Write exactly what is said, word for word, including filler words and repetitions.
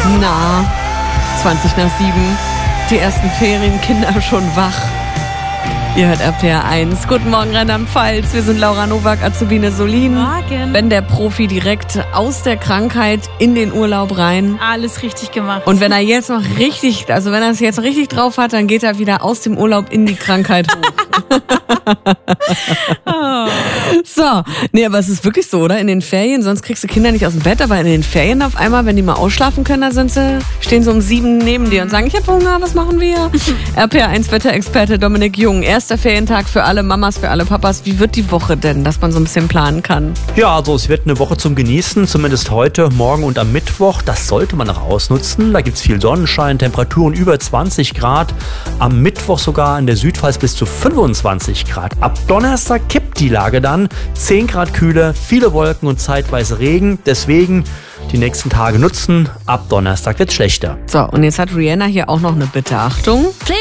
Na, zwanzig nach sieben, die ersten Ferienkinder schon wach. Ihr hört R P R eins. Guten Morgen, Rheinland-Pfalz. Wir sind Laura Nowak, Azubine Solin. Morgen. Wenn der Profi direkt aus der Krankheit in den Urlaub rein. Alles richtig gemacht. Und wenn er jetzt noch richtig, also wenn er es jetzt noch richtig drauf hat, dann geht er wieder aus dem Urlaub in die Krankheit hoch. Oh. So, nee, aber es ist wirklich so, oder? In den Ferien, sonst kriegst du Kinder nicht aus dem Bett, aber in den Ferien auf einmal, wenn die mal ausschlafen können, da sind sie, stehen sie um sieben neben dir und sagen, ich hab Hunger, was machen wir? R P R eins Wetterexperte Dominik Jung, erster Ferientag für alle Mamas, für alle Papas. Wie wird die Woche denn, dass man so ein bisschen planen kann? Ja, also es wird eine Woche zum Genießen, zumindest heute, morgen und am Mittwoch. Das sollte man auch ausnutzen. Da gibt es viel Sonnenschein, Temperaturen über zwanzig Grad. Am Mittwoch sogar in der Südpfalz bis zu fünfundzwanzig Grad. Ab Donnerstag kippt die Lage dann. zehn Grad kühler, viele Wolken und zeitweise Regen. Deswegen die nächsten Tage nutzen. Ab Donnerstag wird's schlechter. So, und jetzt hat Rihanna hier auch noch eine Bitte. Achtung. Play